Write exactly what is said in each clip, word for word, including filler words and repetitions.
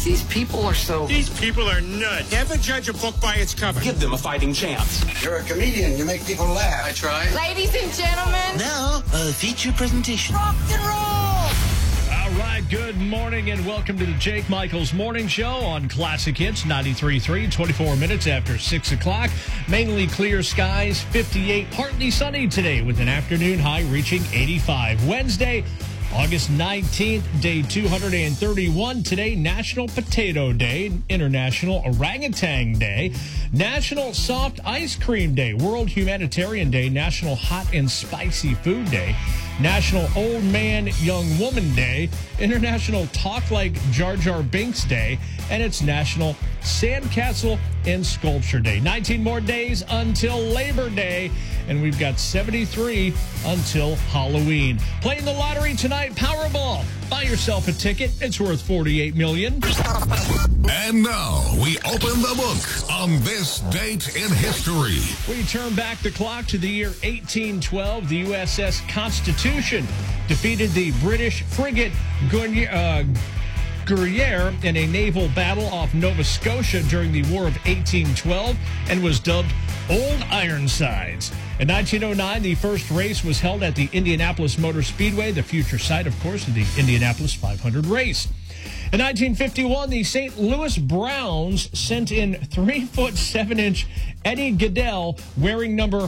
These people are so... These people are nuts. Never judge a book by its cover. Give them a fighting chance. You're a comedian. You make people laugh. I try. Ladies and gentlemen. Now, a feature presentation. Rock and roll. All right, good morning and welcome to the Jake Michaels Morning Show on Classic Hits ninety-three point three, twenty-four minutes after six o'clock. Mainly clear skies, fifty-eight, partly sunny today with an afternoon high reaching eighty-five. Wednesday, August nineteenth, day two hundred thirty-one. Today, National Potato Day, International Orangutan Day, National Soft Ice Cream Day, World Humanitarian Day, National Hot and Spicy Food Day, National Old Man Young Woman Day, International Talk Like Jar Jar Binks Day, and it's National Sandcastle and Sculpture Day. nineteen more days until Labor Day, and we've got seventy-three until Halloween. Playing the lottery tonight, Powerball. Buy yourself a ticket. It's worth forty-eight million dollars. And now we open the book on this date in history. We turn back the clock to the year eighteen twelve. The U S S Constitution defeated the British frigate Guernier, uh, Guerriere in a naval battle off Nova Scotia during the War of eighteen twelve and was dubbed Old Ironsides. In nineteen oh nine, the first race was held at the Indianapolis Motor Speedway, the future site, of course, of the Indianapolis five hundred race. In nineteen fifty-one, the Saint Louis Browns sent in three foot seven inch Eddie Goodell wearing number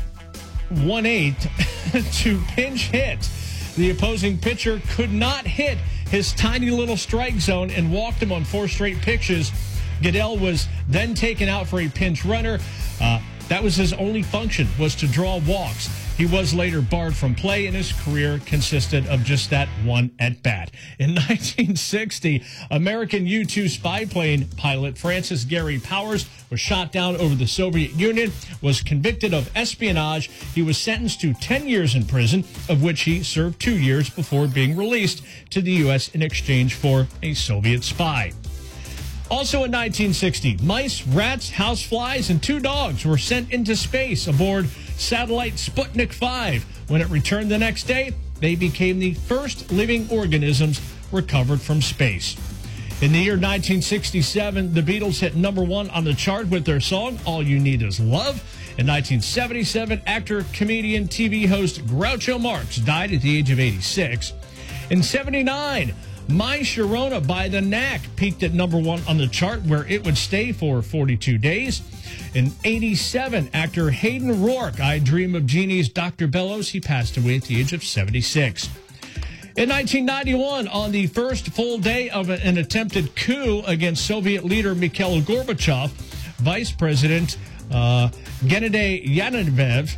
one eight to pinch hit. The opposing pitcher could not hit his tiny little strike zone and walked him on four straight pitches. Goodell was then taken out for a pinch runner. Uh, that was his only function, was to draw walks. He was later barred from play, and his career consisted of just that one at-bat. In nineteen sixty, American U two spy plane pilot Francis Gary Powers was shot down over the Soviet Union, was convicted of espionage. He was sentenced to ten years in prison, of which he served two years before being released to the U S in exchange for a Soviet spy. Also in nineteen sixty, mice, rats, houseflies, and two dogs were sent into space aboard satellite Sputnik five. When it returned the next day, they became the first living organisms recovered from space. In the year nineteen sixty-seven, the Beatles hit number one on the chart with their song, All You Need Is Love. In nineteen seventy-seven, actor, comedian, T V host Groucho Marx died at the age of eighty-six. In seventy-nine, My Sharona by the Knack peaked at number one on the chart, where it would stay for forty-two days. In eighty-seven, actor Hayden Rourke, I Dream of Jeannie's Doctor Bellows, he passed away at the age of seventy-six. In nineteen ninety-one, on the first full day of an attempted coup against Soviet leader Mikhail Gorbachev, Vice President uh, Gennady Yanukovych,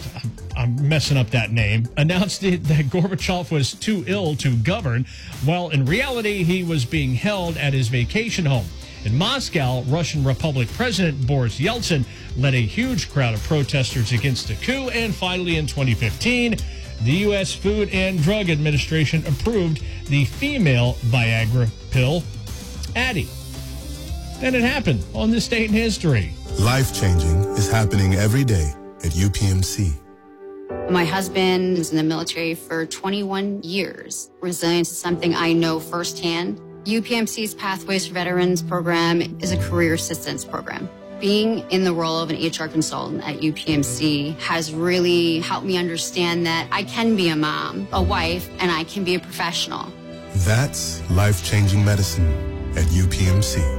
I'm messing up that name, announced that Gorbachev was too ill to govern, while in reality he was being held at his vacation home. In Moscow, Russian Republic President Boris Yeltsin led a huge crowd of protesters against the coup, and finally in twenty fifteen, the U S Food and Drug Administration approved the female Viagra pill, Addyi. And it happened on this date in history. Life-changing is happening every day at U P M C. My husband was in the military for twenty-one years. Resilience is something I know firsthand. U P M C's Pathways for Veterans program is a career assistance program. Being in the role of an H R consultant at U P M C has really helped me understand that I can be a mom, a wife, and I can be a professional. That's life-changing medicine at U P M C.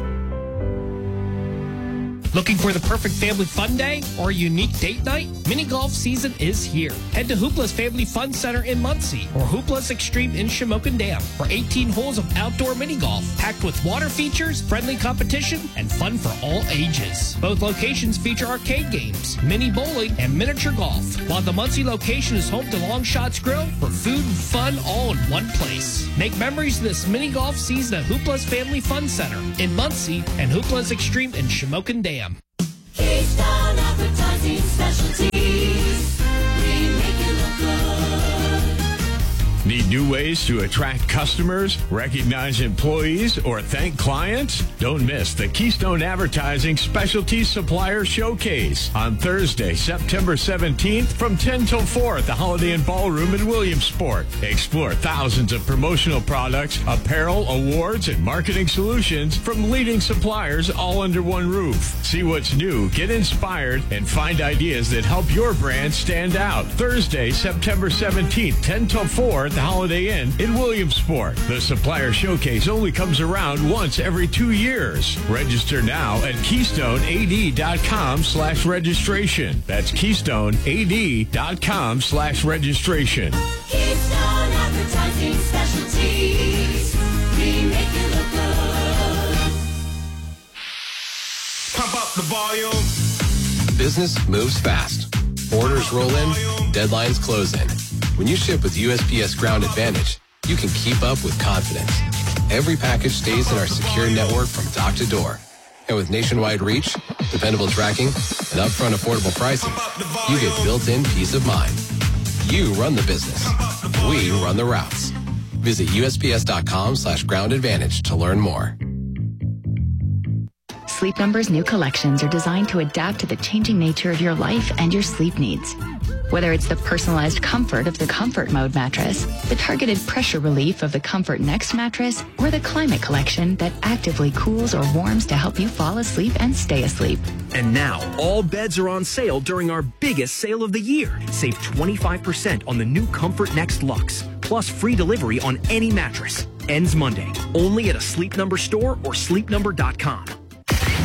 Looking for the perfect family fun day or a unique date night? Mini golf season is here. Head to Hoopla's Family Fun Center in Muncie or Hoopla's Extreme in Shamokin Dam for eighteen holes of outdoor mini golf, packed with water features, friendly competition, and fun for all ages. Both locations feature arcade games, mini bowling, and miniature golf, while the Muncie location is home to Long Shots Grill for food and fun all in one place. Make memories this mini golf season at Hoopla's Family Fun Center in Muncie and Hoopla's Extreme in Shamokin Dam. Keystone Advertising Specialties. We make it look good. Need new ways to attract customers, recognize employees, or thank clients? Don't miss the Keystone Advertising Specialty Supplier Showcase on Thursday, September seventeenth from ten till four at the Holiday Inn Ballroom in Williamsport. Explore thousands of promotional products, apparel, awards, and marketing solutions from leading suppliers all under one roof. See what's new, get inspired, and find ideas that help your brand stand out. Thursday, September seventeenth, ten till four at the Holiday Inn in Williamsport. The Supplier Showcase only comes around once every two years. Register now at KeystoneAD.com slash registration. That's KeystoneAD.com slash registration. Keystone Advertising Specialties. We make it look good. Pump up the volume. Business moves fast. Orders roll in, deadlines close in. When you ship with U S P S Ground Advantage, you can keep up with confidence. Every package stays in our secure network from dock to door. And with nationwide reach, dependable tracking, and upfront affordable pricing, you get built-in peace of mind. You run the business. We run the routes. Visit USPS.com slash ground advantage to learn more. Sleep Number's new collections are designed to adapt to the changing nature of your life and your sleep needs. Whether it's the personalized comfort of the Comfort Mode mattress, the targeted pressure relief of the Comfort Next mattress, or the Climate Collection that actively cools or warms to help you fall asleep and stay asleep. And now, all beds are on sale during our biggest sale of the year. Save twenty-five percent on the new Comfort Next Luxe, plus free delivery on any mattress. Ends Monday, only at a Sleep Number store or sleep number dot com.